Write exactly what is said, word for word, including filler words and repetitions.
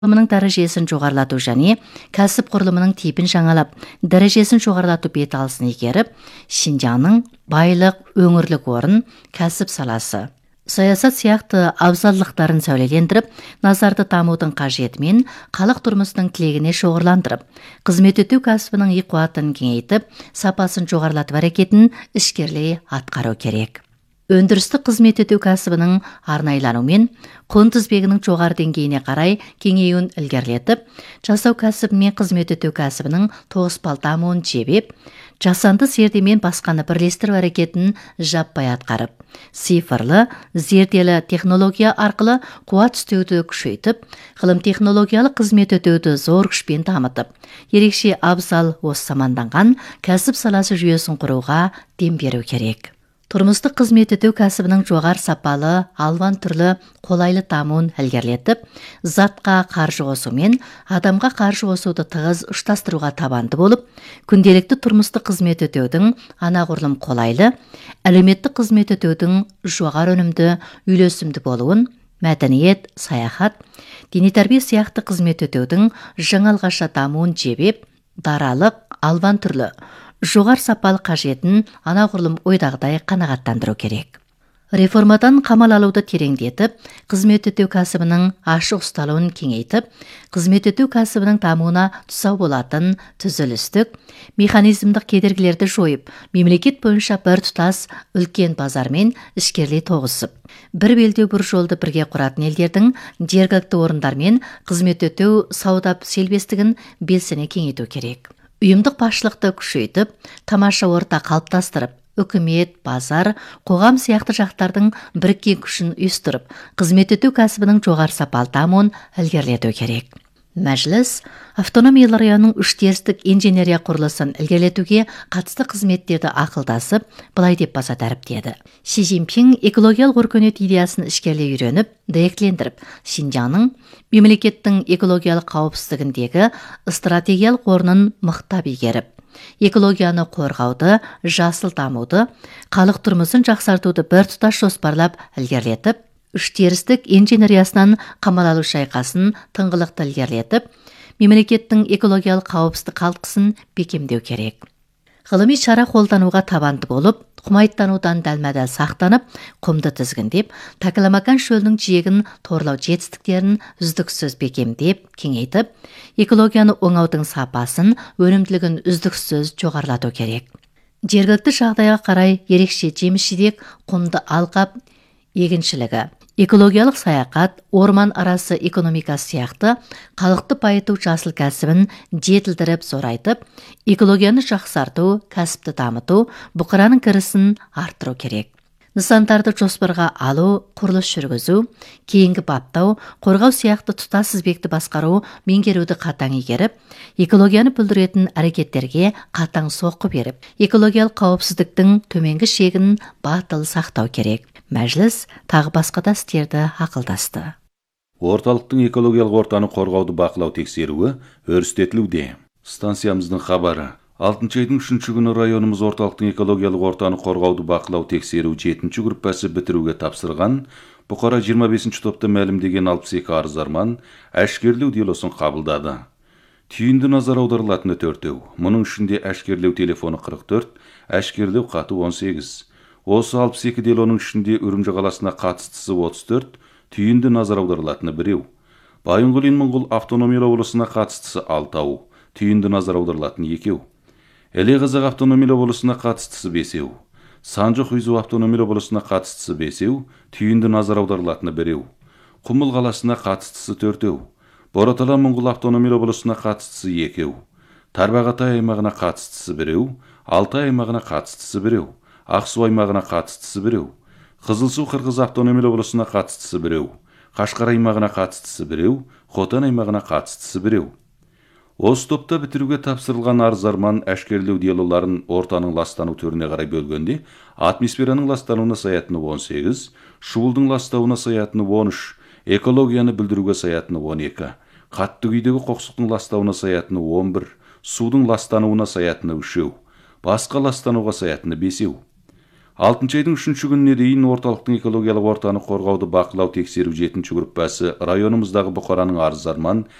құрылымының дәрежесін жоғарылату және кәсіп құрылымының типін жаңалап, дәрежесін жоғарылату бет алысын егеріп, Шинжаңның байлық, өңірлік орын, кәсіп саласы, саясат сияқты абзалдықтарын сәулелендіріп, назарды дамудың қажетімен халық тұрмысының тілегіне шоғырландырып, қызмет ету кәсібінің қуатын кеңейтіп, сапасын жоғарылатып әрекетін ішкерлей атқару керек. Өндірістік қызмет ету кәсібінің арнайлануымен құн тізбегінің жоғары деңгейіне қарай кеңеюін ілгерілетіп, жасау кәсібі мен қызмет ету кәсібінің тоғыспал дамуын жебеп, жасанды зердемен басқаны бірлестіру әрекетін жаппай атқарып, цифрлы, зерделі технология арқылы қуат үстеуді күшейтіп, ғылым технологиялық қызмет өтеуді зор күшпен дамытып, ерекше абзал осы заманданған кәсіп саласы жүйесін құруға дем беру керек. Тұрмыстық қызмет ету кәсібінің жоғар сапалы, алуан түрлі қолайлы дамуын ілгерілетіп, затқа қаржы қосумен адамға қаржы қосуды тығыз ұштастыруға табанды болып, күнделікті тұрмыстық қызмет өтеудің анағұрлым қолайлы, әлеуметтік қызмет өтеудің жоғары өнімді, үйлесімді болуын, мәдениет, саяхат, дене тәрбие сияқты қызмет өтеудің жаңалғаша дамуын жебеп, даралық, алуан түрлі жоғар сапалы қажетін анағұрлым ойдағыдай қанағаттандыру керек. Реформадан қамал алуды тереңдетіп, қызмет ету кәсібінің ашық ұсталуын кеңейтіп, қызмет ету кәсібінің дамуына тұсау болатын түзілістік, механизмдік кедергілерді жойып, мемлекет бойынша бір тұтас үлкен базармен ішкерлей тоғысып, бір белдеу бір жолды бірге құратын елдердің жергілікті орындармен қызмет ету сауда селбестігін белсене кеңейту керек. Ұйымдық басшылықты күшейтіп, тамаша орта қалыптастырып, үкімет, базар, қоғам сияқты жақтардың біріккен күшін ұйыстырып, қызмет ету кәсібінің жоғары сапалы дамуын ілгерілету керек. Мәжіліс автономиялы районның үштерістік инженерия құрылысын ілгерілетуге қатысты қызметтерді ақылдасып, былай деп баса дәріптеді. Ши Цзиньпин экологиялық өркениет идеясын ішкерлей үйреніп, дәйектілендіріп, Шинжаңның мемлекеттің экологиялық қауіпсіздігіндегі стратегиялық орнын мықтап игеріп, экологияны қорғауды, жасыл дамуды, халық тұрмысын жақсартуды біртұтас жоспарлап ілгерілетіп, үштерістік инженериясынан қамал алу шайқасын тыңғылықты ілгерілетіп, мемлекеттің экологиялық қауіпсіздік қалқысын бекемдеу керек. Ғылыми шара қолдануға табанды болып, құмайттанудан дәлмәдәл сақтанып, құмды тізгіндеп, Такаламакан шөлінің жиегін торлау жетістіктерін үздіксіз бекемдеп, кеңейтіп, экологияны оңаудың сапасын, өнімділігін үздіксіз жоғарылату керек. Жергілікті жағдайға қарай ерекше жеміс-жидек, құмды алқап егіншілігі, экологиялық саяхат, орман арасы экономикасы сияқты халықты байыту жасыл кәсібін жетілдіріп зорайтып, экологияны жақсарту, кәсіпті дамыту, бұқараның кірісін арттыру керек. Нысандарды жоспарға алу, құрылыс жүргізу, кейінгі баптау, қорғау сияқты тұтас тізбекті басқару, меңгеруді қатаң игеріп, экологияны бүлдіретін әрекеттерге қатаң соққы беріп, экологиялық қауіпсіздіктің төменгі шегін батыл сақтау керек. Мәжіліс тағы басқа да істерді ақылдасты. Орталықтың экологиялық ортаны қорғауды бақылау тексеруі өрістетілуде. Станциямыздың хабары. алтыншы айдың үшінші күні районымыз орталықтың экологиялық ортаны қорғауды бақылау тексеру жетінші группасы бітіруге тапсырған, Бұқара жиырма бесінші топта мәлімдеген алпыс екі арызарман әшкерлеу делосын қабылдады. Түйінді назар аударылатыны төртеу, мұның ішінде әшкерлеу телефоны қырық төрт, әшкерлеу хаты он сегіз. Осы алпыс екі делоның ішінде Үрімжі қаласына қатыстысы отыз төрт, түйінді назар аударылатыны біреу. Байынғұлин Моңғол автономиялы облысына қатыстысы алтау, түйінді назар аударылатыны екеу. Іле Қазақ автономиялы облысына қатыстысы бесеу. Санжы Хұйзу автономиялы облысына қатыстысы бесеу, түйінді назар аударылатыны біреу. Құмыл қаласына қатыстысы төртеу. Боратала Моңғол автономиялы облысына қатыстысы екеу. Тарбағатай аймағына қатыстысы біреу, Алтай аймағына қатыстысы біреу. Ақсу аймағына қатыстысы біреу. Қызылсу Қырғыз автономиялы облысына қатыстысы біреу. Қашқар аймағына қатыстысы біреу, Хотан аймағына қатыстысы біреу. Осы топта бітіруге тапсырылған арызарман әшкерлеу делоларын ортаның ластану түріне қарай бөлгенде, атмосфераның ластануына саятыны он сегіз, шуылдың ластауына саятыны он үш, экологияны білдіруге саятыны он екі, қатты күйдегі қоқсықтың ластауына саятыны он бір, судың ластануына саятыны үшеу, басқа ластануға саятыны бесеу. алтынчы айдың үшінші күніне дейін орталықтың экологиялық ортаны қорғауды бақылау тексеру жетінші группасы районымыздағы бұқараның арыз-арман,